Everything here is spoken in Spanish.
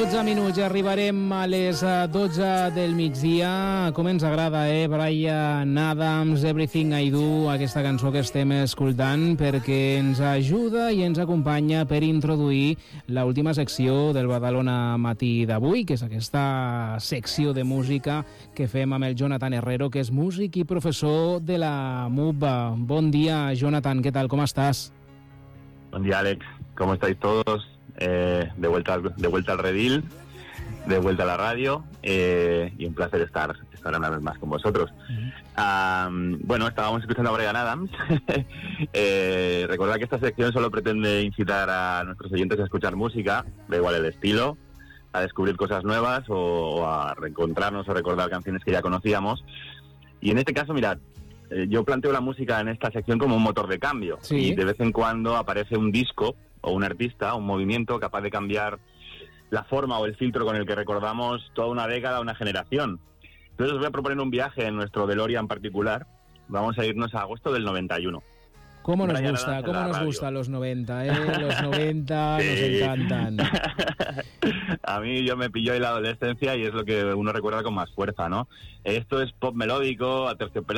12 minuts i arribarem a les 12 del migdia. Com ens agrada, Bryan Adams, Everything I Do, aquesta cançó que estem escoltant, perquè ens ajuda i ens acompanya per introduir l'última secció del Badalona Matí d'avui, que és aquesta secció de música que fem amb el Jonathan Herrero, que és músic i professor de la MUB. Bon dia, Jonathan, què tal, com estàs? Buen día, Alex. ¿Cómo estáis todos? De vuelta al redil, de vuelta a la radio, y un placer estar una vez más con vosotros. Bueno, estábamos escuchando a Bryan Adams. Recordad que esta sección solo pretende incitar a nuestros oyentes a escuchar música, da igual el estilo, a descubrir cosas nuevas o a reencontrarnos o recordar canciones que ya conocíamos. Y en este caso, mirad, yo planteo la música en esta sección como un motor de cambio. Sí. Y de vez en cuando aparece un disco o un artista, un movimiento capaz de cambiar la forma o el filtro con el que recordamos toda una década, una generación. Entonces os voy a proponer un viaje en nuestro DeLorean particular. Vamos a irnos a agosto del 91. ¿Cómo nos gusta los 90, Los 90 sí. Nos encantan. A mí yo me pilló ahí la adolescencia y es lo que uno recuerda con más fuerza, ¿no? Esto es pop melódico, aterciopelado.